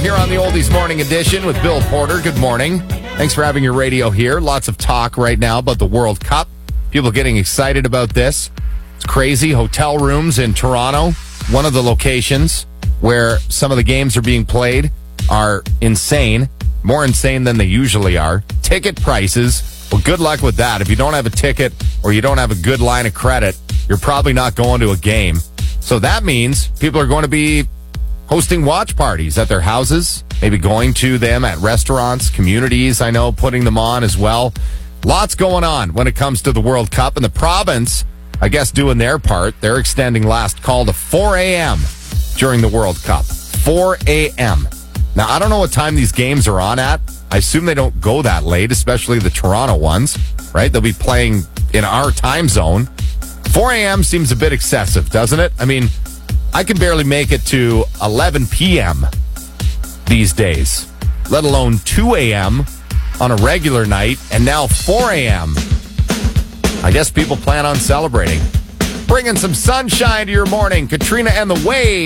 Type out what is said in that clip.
here on the Oldies Morning Edition with Bill Porter. Good morning. Thanks for having your radio here. Lots of talk right now about the World Cup. People getting excited about this. It's crazy. Hotel rooms in Toronto, one of the locations where some of the games are being played, are insane. More insane than they usually are. Ticket prices, well, good luck with that. If you don't have a ticket or you don't have a good line of credit, you're probably not going to a game. So that means people are going to be hosting watch parties at their houses, maybe going to them at restaurants, communities, I know, putting them on as well. Lots going on when it comes to the World Cup. And the province, I guess, doing their part. They're extending last call to 4 a.m. during the World Cup. 4 a.m. Now, I don't know what time these games are on at. I assume they don't go that late, especially the Toronto ones, right? They'll be playing in our time zone. 4 a.m. seems a bit excessive, doesn't it? I mean, I can barely make it to 11 p.m. these days, let alone 2 a.m. on a regular night, and now 4 a.m. I guess people plan on celebrating. Bringing some sunshine to your morning. Katrina and the Wave.